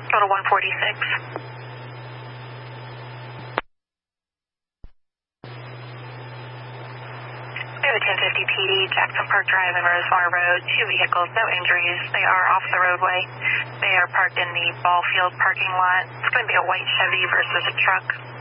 Total 146. We have a 1050 PD, Jackson Park Drive and Rosemar Road. 2 vehicles, no injuries. They are off the roadway. They are parked in the ball field parking lot. It's going to be a white Chevy versus a truck.